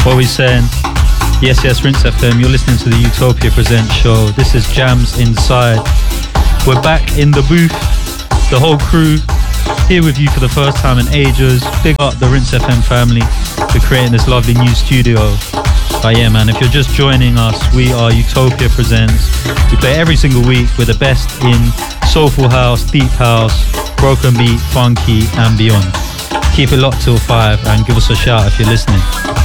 What are we saying? Yes, Rinse FM. You're listening to the Utopia Presents show. This is Jams Inside. We're back in the booth. The whole crew here with you for the first time in ages. Big up the Rinse FM family for creating this lovely new studio. But yeah, man, if you're just joining us, we are Utopia Presents. We play every single week with the best in soulful house, deep house, broken beat, funky and beyond. Keep it locked till 5 and give us a shout if you're listening.